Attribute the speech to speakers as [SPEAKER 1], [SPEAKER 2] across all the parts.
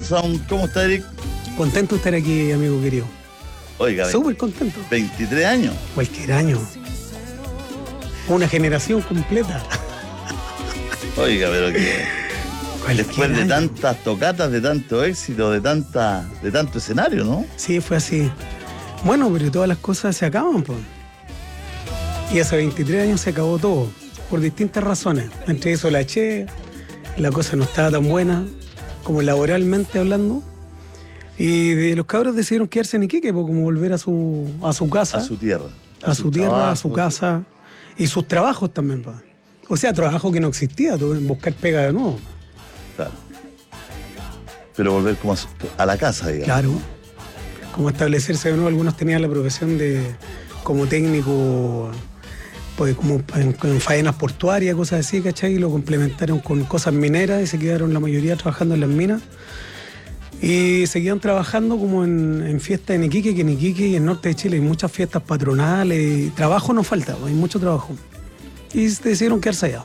[SPEAKER 1] Sound. ¿Cómo está, Eric?
[SPEAKER 2] Contento de estar aquí, amigo querido.
[SPEAKER 1] Oiga,
[SPEAKER 2] Súper contento.
[SPEAKER 1] 23 años.
[SPEAKER 2] Cualquier año. Una generación completa.
[SPEAKER 1] Oiga, pero que después de
[SPEAKER 2] año.
[SPEAKER 1] tantas tocatas, de tanto éxito, de tanto escenario, ¿no?
[SPEAKER 2] Sí, fue así. Bueno, pero todas las cosas se acaban, pues. Y hace 23 años se acabó todo, por distintas razones. Entre eso la eché, la cosa no estaba tan buena, como laboralmente hablando. Y los cabros decidieron quedarse en Iquique, pues, como volver a su casa.
[SPEAKER 1] A su tierra.
[SPEAKER 2] A su tierra,
[SPEAKER 1] trabajo.
[SPEAKER 2] a su casa. Y sus trabajos también, pues. O sea, trabajo que no existía, tuve que buscar pega de nuevo.
[SPEAKER 1] Claro. Pero volver como a la casa, digamos.
[SPEAKER 2] Claro. Como establecerse de nuevo. Algunos tenían la profesión de como técnico, pues como en faenas portuarias, cosas así, ¿cachai? Y lo complementaron con cosas mineras y se quedaron la mayoría trabajando en las minas. Y seguían trabajando como en fiestas en Iquique, que en Iquique y en el norte de Chile hay muchas fiestas patronales. Y trabajo no falta, hay mucho trabajo. Y decidieron quedarse allá.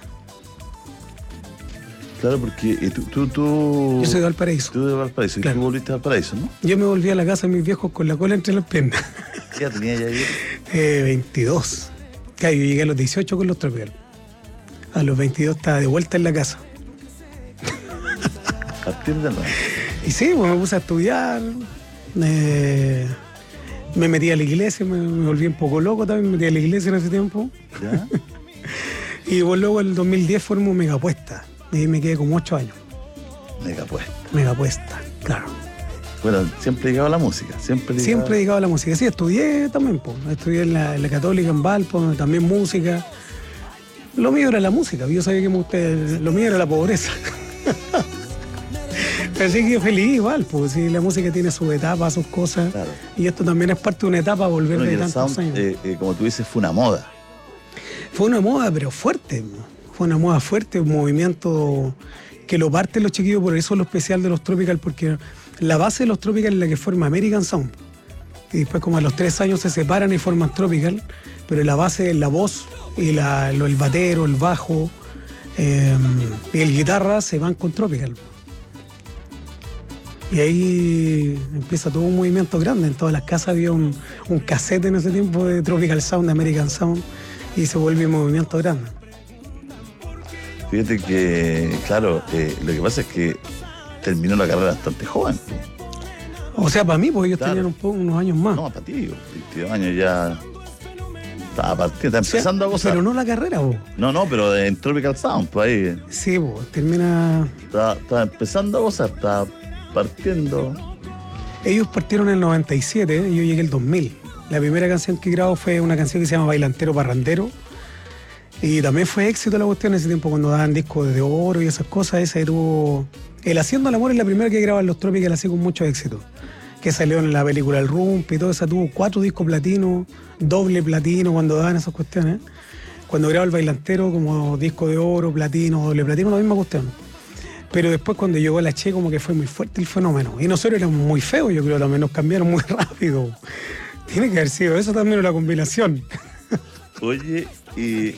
[SPEAKER 1] Claro, porque tú...
[SPEAKER 2] Yo soy de Valparaíso.
[SPEAKER 1] Tú de Valparaíso.
[SPEAKER 2] Claro.
[SPEAKER 1] Y tú volviste a Valparaíso, ¿no?
[SPEAKER 2] Yo me volví a la casa de mis viejos con la cola entre las piernas.
[SPEAKER 1] ¿Qué edad tenía ya ahí?
[SPEAKER 2] 22. Claro, yo llegué a los 18 con los Tropical. A los 22 estaba de vuelta en la casa.
[SPEAKER 1] A partir de nuevo.
[SPEAKER 2] Y sí, pues me puse a estudiar. Me metí a la iglesia, me volví un poco loco también, me metí a la iglesia en ese tiempo.
[SPEAKER 1] ¿Ya?
[SPEAKER 2] Y pues luego en el 2010 formé Megapuesta. Y ahí me quedé como 8 años.
[SPEAKER 1] Mega puesta.
[SPEAKER 2] Megapuesta, claro.
[SPEAKER 1] Bueno, siempre dedicado a la música. Siempre
[SPEAKER 2] Dedicado a la música. Sí, estudié también, pues. Estudié en la Católica, en Valpo, también música. Lo mío era la música, yo sabía que lo mío era la pobreza. Así que feliz igual, pues sí, la música tiene sus etapas, sus cosas.
[SPEAKER 1] Claro.
[SPEAKER 2] Y esto también es parte de una etapa, volver
[SPEAKER 1] Bueno, y
[SPEAKER 2] de
[SPEAKER 1] el
[SPEAKER 2] tantos
[SPEAKER 1] sound,
[SPEAKER 2] años.
[SPEAKER 1] como tú dices, fue una moda.
[SPEAKER 2] Fue una moda, pero fuerte. Fue una moda fuerte, un movimiento que lo parten los chiquillos, por eso lo especial de los Tropical, porque la base de los Tropical es la que forma American Sound. Y después como a los 3 años se separan y forman Tropical, pero la base es la voz y el batero, el bajo y el guitarra se van con Tropical. Y ahí empieza todo un movimiento grande. En todas las casas había un cassette en ese tiempo de Tropical Sound, de American Sound, y se vuelve un movimiento grande.
[SPEAKER 1] Fíjate que, claro, lo que pasa es que terminó la carrera bastante joven.
[SPEAKER 2] O sea, para mí, porque ellos
[SPEAKER 1] Claro.
[SPEAKER 2] tenían unos años más.
[SPEAKER 1] No, para ti, digo, 22 años ya estaba partiendo, está empezando a gozar.
[SPEAKER 2] Pero no la carrera, vos.
[SPEAKER 1] No, pero en Tropical Sound, pues ahí
[SPEAKER 2] Sí, vos, termina...
[SPEAKER 1] estaba empezando a gozar, estaba partiendo.
[SPEAKER 2] Ellos partieron en el 97 y yo llegué el 2000. La primera canción que grabo fue una canción que se llama Bailantero Parrandero. Y también fue éxito la cuestión en ese tiempo cuando daban discos de oro y esas cosas. Esa tuvo... El Haciendo el Amor es la primera que graban los Tropical así con mucho éxito. Que salió en la película El Rump y todo esa. Tuvo 4 discos platino, doble platino cuando daban esas cuestiones. Cuando grababa el Bailantero como disco de oro, platino, doble platino, la misma cuestión. Pero después cuando llegó la Che como que fue muy fuerte el fenómeno. Y nosotros éramos muy feos, yo creo, también nos cambiaron muy rápido. Tiene que haber sido eso también una combinación.
[SPEAKER 1] Oye, ¿y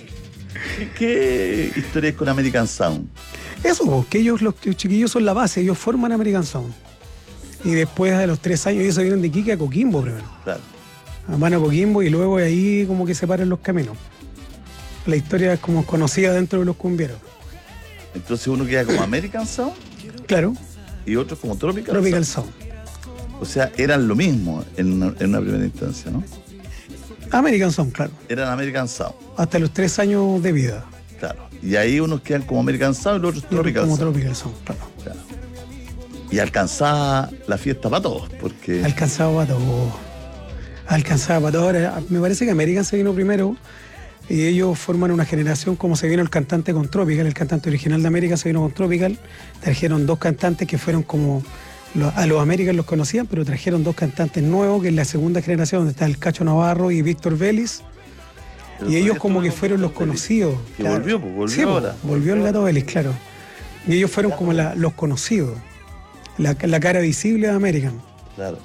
[SPEAKER 1] qué historia es con American Sound?
[SPEAKER 2] Eso, que ellos, los chiquillos son la base, ellos forman American Sound. Y después de los 3 años ellos se vienen de Iquique a Coquimbo primero.
[SPEAKER 1] Claro.
[SPEAKER 2] Van a Coquimbo y luego ahí como que separan los caminos. La historia es como conocida dentro de los cumbieros.
[SPEAKER 1] Entonces uno queda como American Sound
[SPEAKER 2] Claro,
[SPEAKER 1] y otro como Tropical
[SPEAKER 2] Tropical
[SPEAKER 1] Sound.
[SPEAKER 2] Sound.
[SPEAKER 1] O sea, eran lo mismo en una primera instancia, ¿no?
[SPEAKER 2] American Sound, claro.
[SPEAKER 1] Eran American Sound,
[SPEAKER 2] Hasta los 3 años de vida.
[SPEAKER 1] claro. Y ahí unos quedan como American Sound y los otros
[SPEAKER 2] Y otros
[SPEAKER 1] Tropical
[SPEAKER 2] como
[SPEAKER 1] Sound.
[SPEAKER 2] Tropical Sound, claro.
[SPEAKER 1] Claro. Y alcanzaba la fiesta para todos, porque
[SPEAKER 2] Alcanzaba para todo. Alcanzaba para todo. Ahora, me parece que American se vino primero y ellos forman una generación como se vino el cantante con Tropical. El cantante original de American se vino con Tropical. Trajeron 2 cantantes que fueron como... A los American los conocían, pero trajeron 2 cantantes nuevos, que es la segunda generación, donde está el Cacho Navarro y Víctor Vélez.
[SPEAKER 1] Pero
[SPEAKER 2] Y ellos
[SPEAKER 1] todavía
[SPEAKER 2] como que
[SPEAKER 1] estuvo
[SPEAKER 2] fueron los
[SPEAKER 1] con Vélez.
[SPEAKER 2] conocidos.
[SPEAKER 1] Que volvió, pues, volvió
[SPEAKER 2] Sí, pues,
[SPEAKER 1] ahora.
[SPEAKER 2] volvió el Gato Vélez, claro. Y ellos fueron como los conocidos. La cara visible de American.
[SPEAKER 1] Claro.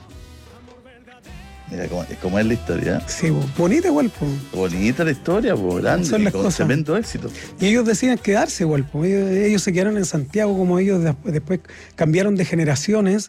[SPEAKER 1] Mira cómo es la historia.
[SPEAKER 2] Sí, pues, bonita igual, pues.
[SPEAKER 1] Bonita la historia, pues, grande,
[SPEAKER 2] Son las
[SPEAKER 1] y con
[SPEAKER 2] cosas.
[SPEAKER 1] tremendo éxito.
[SPEAKER 2] Y ellos decían quedarse igual, pues. Ellos se quedaron en Santiago, como ellos después cambiaron de generaciones